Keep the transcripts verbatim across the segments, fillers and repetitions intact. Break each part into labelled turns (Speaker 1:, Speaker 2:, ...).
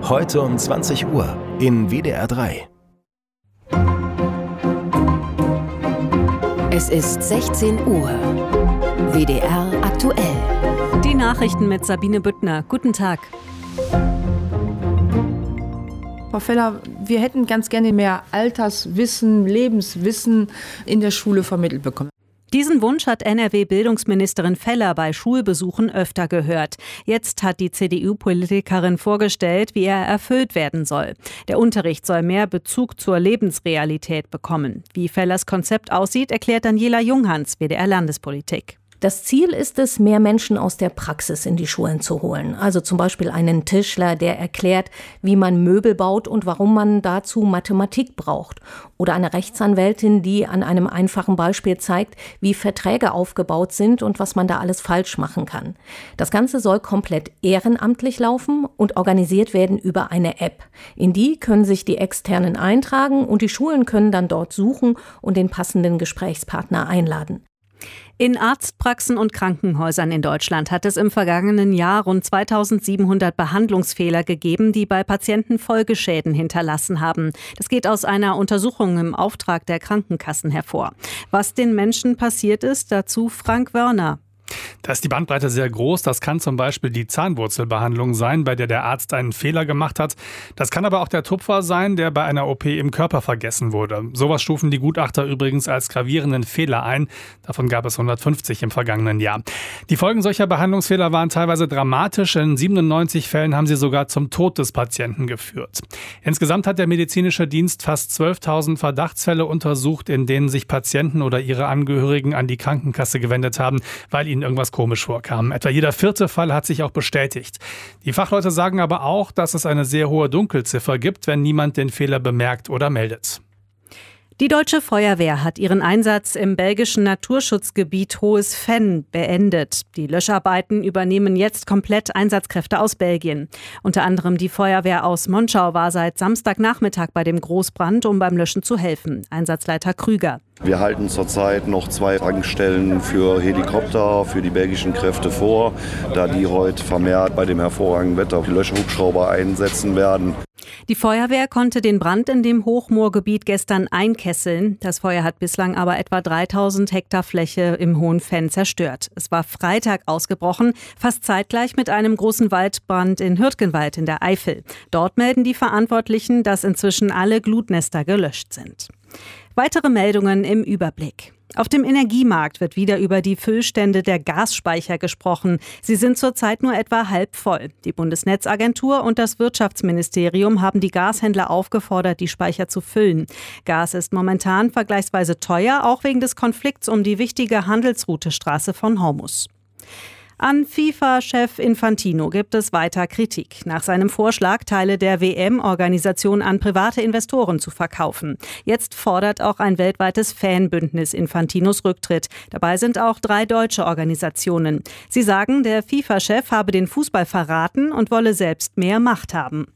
Speaker 1: Heute um zwanzig Uhr in W D R drei.
Speaker 2: Es ist sechzehn Uhr. W D R aktuell.
Speaker 3: Die Nachrichten mit Sabine Büttner. Guten Tag.
Speaker 4: Frau Feller, wir hätten ganz gerne mehr Alterswissen, Lebenswissen in der Schule vermittelt bekommen.
Speaker 3: Diesen Wunsch hat N R W-Bildungsministerin Feller bei Schulbesuchen öfter gehört. Jetzt hat die C D U-Politikerin vorgestellt, wie er erfüllt werden soll. Der Unterricht soll mehr Bezug zur Lebensrealität bekommen. Wie Fellers Konzept aussieht, erklärt Daniela Junghans, W D R-Landespolitik.
Speaker 5: Das Ziel ist es, mehr Menschen aus der Praxis in die Schulen zu holen. Also zum Beispiel einen Tischler, der erklärt, wie man Möbel baut und warum man dazu Mathematik braucht. Oder eine Rechtsanwältin, die an einem einfachen Beispiel zeigt, wie Verträge aufgebaut sind und was man da alles falsch machen kann. Das Ganze soll komplett ehrenamtlich laufen und organisiert werden über eine App. In die können sich die Externen eintragen und die Schulen können dann dort suchen und den passenden Gesprächspartner einladen.
Speaker 3: In Arztpraxen und Krankenhäusern in Deutschland hat es im vergangenen Jahr rund zweitausendsiebenhundert Behandlungsfehler gegeben, die bei Patienten Folgeschäden hinterlassen haben. Das geht aus einer Untersuchung im Auftrag der Krankenkassen hervor. Was den Menschen passiert ist, dazu Frank Wörner.
Speaker 6: Da ist die Bandbreite sehr groß. Das kann zum Beispiel die Zahnwurzelbehandlung sein, bei der der Arzt einen Fehler gemacht hat. Das kann aber auch der Tupfer sein, der bei einer O P im Körper vergessen wurde. Sowas stufen die Gutachter übrigens als gravierenden Fehler ein. Davon gab es hundertfünfzig im vergangenen Jahr. Die Folgen solcher Behandlungsfehler waren teilweise dramatisch. In siebenundneunzig Fällen haben sie sogar zum Tod des Patienten geführt. Insgesamt hat der medizinische Dienst fast zwölftausend Verdachtsfälle untersucht, in denen sich Patienten oder ihre Angehörigen an die Krankenkasse gewendet haben, weil ihnen irgendwas komisch vorkam. Etwa jeder vierte Fall hat sich auch bestätigt. Die Fachleute sagen aber auch, dass es eine sehr hohe Dunkelziffer gibt, wenn niemand den Fehler bemerkt oder meldet.
Speaker 3: Die Deutsche Feuerwehr hat ihren Einsatz im belgischen Naturschutzgebiet Hohes Venn beendet. Die Löscharbeiten übernehmen jetzt komplett Einsatzkräfte aus Belgien. Unter anderem die Feuerwehr aus Monschau war seit Samstagnachmittag bei dem Großbrand, um beim Löschen zu helfen. Einsatzleiter Krüger.
Speaker 7: Wir halten zurzeit noch zwei Tankstellen für Helikopter, für die belgischen Kräfte vor, da die heute vermehrt bei dem hervorragenden Wetter die Löschhubschrauber einsetzen werden.
Speaker 3: Die Feuerwehr konnte den Brand in dem Hochmoorgebiet gestern einkesseln. Das Feuer hat bislang aber etwa dreitausend Hektar Fläche im Hohen Venn zerstört. Es war Freitag ausgebrochen, fast zeitgleich mit einem großen Waldbrand in Hürtgenwald in der Eifel. Dort melden die Verantwortlichen, dass inzwischen alle Glutnester gelöscht sind. Weitere Meldungen im Überblick. Auf dem Energiemarkt wird wieder über die Füllstände der Gasspeicher gesprochen. Sie sind zurzeit nur etwa halb voll. Die Bundesnetzagentur und das Wirtschaftsministerium haben die Gashändler aufgefordert, die Speicher zu füllen. Gas ist momentan vergleichsweise teuer, auch wegen des Konflikts um die wichtige Handelsroute Straße von Hormuz. An FIFA-Chef Infantino gibt es weiter Kritik. Nach seinem Vorschlag, Teile der W M-Organisation an private Investoren zu verkaufen. Jetzt fordert auch ein weltweites Fanbündnis Infantinos Rücktritt. Dabei sind auch drei deutsche Organisationen. Sie sagen, der FIFA-Chef habe den Fußball verraten und wolle selbst mehr Macht haben.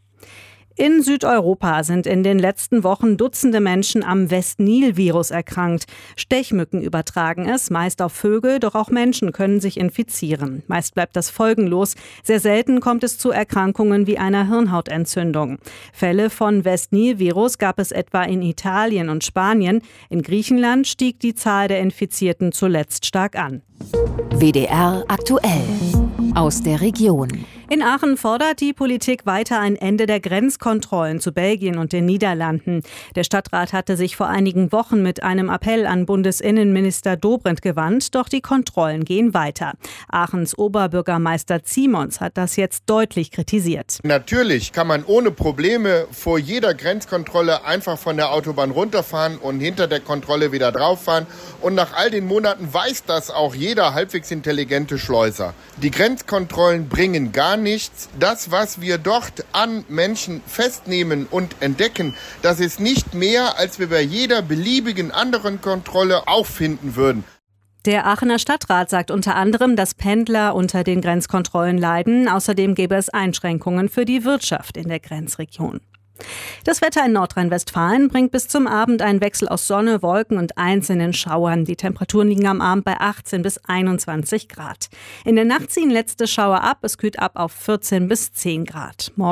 Speaker 3: In Südeuropa sind in den letzten Wochen Dutzende Menschen am West-Nil-Virus erkrankt. Stechmücken übertragen es, meist auf Vögel, doch auch Menschen können sich infizieren. Meist bleibt das folgenlos. Sehr selten kommt es zu Erkrankungen wie einer Hirnhautentzündung. Fälle von West-Nil-Virus gab es etwa in Italien und Spanien. In Griechenland stieg die Zahl der Infizierten zuletzt stark an.
Speaker 2: W D R aktuell. Aus der Region.
Speaker 3: In Aachen fordert die Politik weiter ein Ende der Grenzkontrollen zu Belgien und den Niederlanden. Der Stadtrat hatte sich vor einigen Wochen mit einem Appell an Bundesinnenminister Dobrindt gewandt, doch die Kontrollen gehen weiter. Aachens Oberbürgermeister Ziemons hat das jetzt deutlich kritisiert.
Speaker 8: Natürlich kann man ohne Probleme vor jeder Grenzkontrolle einfach von der Autobahn runterfahren und hinter der Kontrolle wieder drauffahren. Und nach all den Monaten weiß das auch jeder halbwegs intelligente Schleuser. Die Grenzkontrollen bringen gar nichts. Das, was wir dort an Menschen festnehmen und entdecken, das ist nicht mehr, als wir bei jeder beliebigen anderen Kontrolle auch finden würden.
Speaker 3: Der Aachener Stadtrat sagt unter anderem, dass Pendler unter den Grenzkontrollen leiden. Außerdem gäbe es Einschränkungen für die Wirtschaft in der Grenzregion. Das Wetter in Nordrhein-Westfalen bringt bis zum Abend einen Wechsel aus Sonne, Wolken und einzelnen Schauern. Die Temperaturen liegen am Abend bei achtzehn bis einundzwanzig Grad. In der Nacht ziehen letzte Schauer ab. Es kühlt ab auf vierzehn bis zehn Grad. Morgen